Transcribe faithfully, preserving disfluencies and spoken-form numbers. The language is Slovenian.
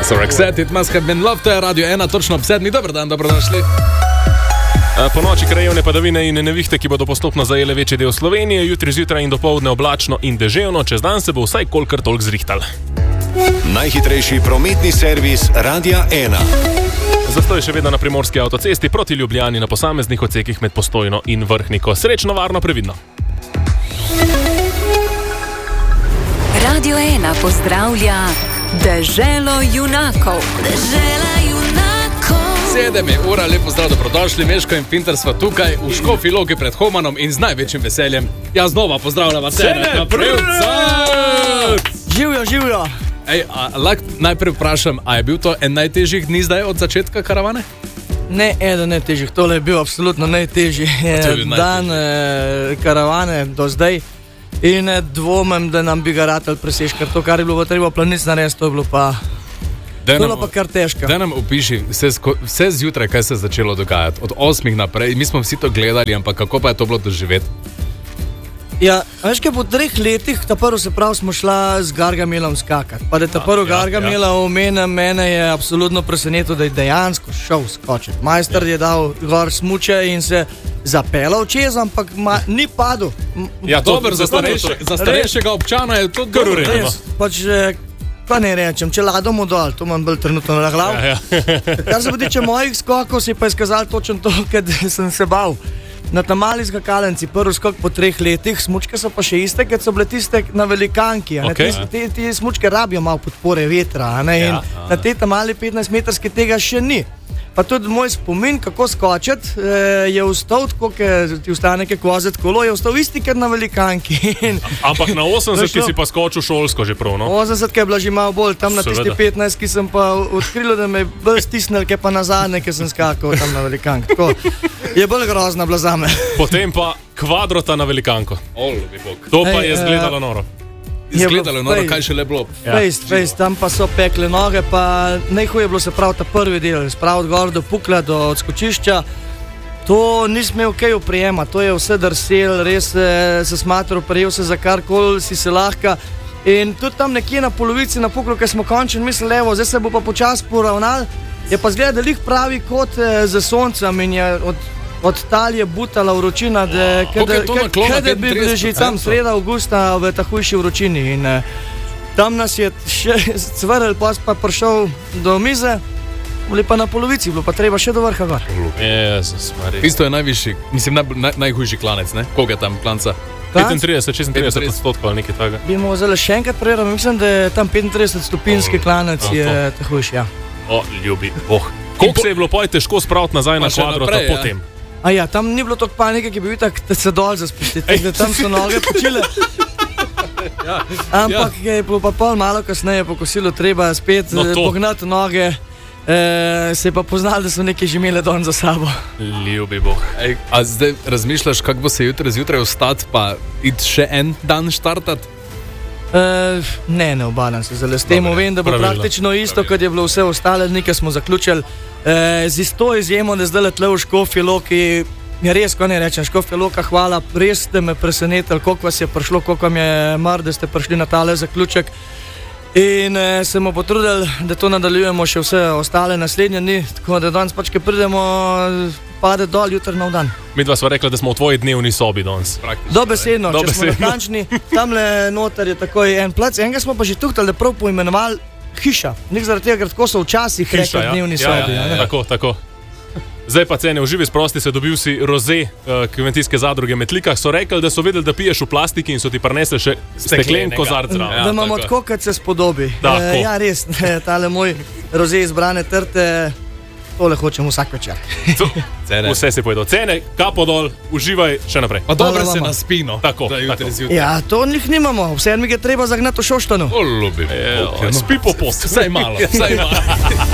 So Roxette, it must have been love, to je Radio ena, točno ob sedmi. Dober dan, dobrodošli. Po noči krajevne padavine in nevihte, ki bodo postopno zajele večji del Slovenije, jutri zjutraj in dopoldne oblačno in deževno, čez dan se bo vsaj kolikor toliko zrihtal. Najhitrejši prometni servis Radia ena. Zastoj še vedno na primorski avtocesti proti Ljubljani na posameznih odsekih med Postojno in Vrhniko. Srečno, varno, previdno. Radio ena pozdravlja Deželo junakov. Dežela junakov. Sedem je ura, lepo zdrav, dobrodošli. Meško in Pinter sva tukaj v Škofji Loki pred Homanom in z največjim veseljem jaz znova pozdravljam Cene Kaprivca. Živjo, živjo. Ej, a, lahko najprej vprašam, a je bil to en najtežjih dni zdaj od začetka karavane? Ne, eden najtežjih, tole je bil absolutno najtežji dan eh, karavane do zdaj in eh, dvomem, da nam bi ga ratel presež, ker to, kar je bilo treba planic narediti, to je bilo pa, to bilo pa kar težko. Da nam opiši vse, vse zjutraj, kaj se je začelo dogajati, od osmih naprej, mi smo vsi to gledali, ampak kako pa je to bilo doživeti? Ja, veš, kaj po treh letih, ta prvo se prav smo šla z Gargamelom skakati. Pa da ta prvo ja, Gargamela ja. omenja, mene je absolutno presenetilo, da je dejansko šel skočiti. Majster ja. je dal gor smuče in se zapeljal čez, ampak ma, ni padel. Ja, dober, za, starejše, za starejšega občana je to dobro. Res, pač, pa ne rečem, če ladom dol, to imam bolj trenutno na glavu. Ja, ja. Kar se tiče mojih skokov, se je pa izkazalo točno to, kad sem se bal. Na ta mali skakalnici, prvi skok po treh letih, smučke so pa še iste, kot so bile tiste na velikanki. Okay. Te, te, te smučke rabijo malo podpore vetra, ne? In ja, na te ta mali petnajstmetrski tega še ni. Pa tudi moj spomin, kako skočiti, je ustal, tako ti ustane kaj kozet kolo, je ustal isti, kot na velikanki. Ampak na osemdeset si pa skočil šolsko že prav, no? osemdeset je bila že malo bolj, tam na tisti petnajst, ki sem pa odkrilo, da me je bolj stisnil, kaj pa nazadnje, ki sem skakal tam na velikanki. Tako, je bolj grozna bila zame. Potem pa kvadrota na velikanko. To pa je izgledalo noro. Izgledalo je noro, kaj še le bilo. Fejst, fejst, tam pa so pekle noge, pa najhuje je bilo se prav ta prvi del, spraviti gor do pukla, do odskočišča. To nisem imel kaj oprijema, to je vse drsel, res se smatral, prijel se za karkoli si se lahka. In tudi tam nekje na polovici na puklu, ko smo končili, mislili, evo, zdaj se bo pa počas poravnal, je pa zgleda, da lih pravi kot za soncem in je od od tal je butala vročina, da kada bi bili že tam sreda avgusta v ta hujši vročini. In uh, tam nas je še cvrl, pa pa prišel do mize, bili pa na polovici, bilo pa treba še do vrha gor. Jezus Marija. Isto je najvišji, mislim, naj, naj, najhujši klanec, ne? Koga je tam klanca? petintrideset, šestintrideset odstotkov ali nekaj takega. Bi morali zelo še enkrat preveriti, mislim, da je tam petintrideset stopinjski klanec je ta hujši, ja. O, ljubi Bog. Koliko se je bilo poj težko spraviti nazaj na kvadrota potem? A ja, tam ni bilo toliko panike, ki bi bil tak, da se dol zaspustiti, da tam so noge počile. Ja, ampak ja. je bilo pa pol malo kasneje po kosilu treba spet no pognati noge, e, se je pa poznali, da so nekaj že imeli don za sabo. Ljubi Bog. Ej, a zdaj razmišljaš, kako bo se jutri zjutraj vstati, pa iti še en dan štartati? Uh, ne, ne obadam se zelo s tem, vem, da bo pravilno, praktično isto, pravilno. Kot je bilo vse ostale dni, ki smo zaključili. Uh, z isto izjemo, da zdaj tle v Škofji Loki, je res, ko ne rečem, Škofja Loka, hvala, res ste me presenetili, koliko vas je prišlo, koliko vam je mar, da ste prišli na tale zaključek. In uh, se bomo potrudili, da to nadaljujemo še vse ostale naslednje dni, tako da danes pač, ki pridemo, pade dol, jutri nov dan. Midva sva rekla, da smo v tvoji dnevni sobi danes. Dobesedno, če Dobesedno. smo natančni, tamle noter je takoj en plac, enega smo pa že tuhtali, da prav poimenovali hiša. Nik zaradi tega, ker tako so včasih rekli ja. dnevni ja, sobi. Ja, ja, ja. Tako, tako. Zdaj pa Cene, uživi sprosti se, dobil si roze uh, kmetijske zadruge Metlikah, so rekli, da so vedeli, da piješ v plastiki in so ti prinesli še steklen kozarc. Da, ja, da imamo tako, kot se spodobi. Da, e, ja, res, tale moj roze izbrane trte, tole hočem vsak večer. Vse se pojedo. Cene, kapo dol, uživaj še naprej. Pa dobro se na spino. Tako, tako. Ja, to njih nimamo, vse mi ga treba zagnati v Šoštanu. O, ljubi. E, okay, no. Spi po post. Vsaj malo, vsaj malo.